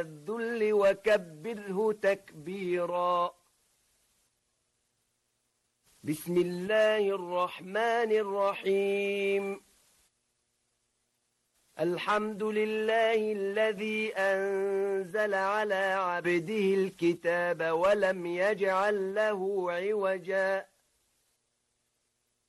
الذل وكبره تكبيرا. بسم الله الرحمن الرحيم. الحمد لله الذي أنزل على عبده الكتاب ولم يجعل له عوجا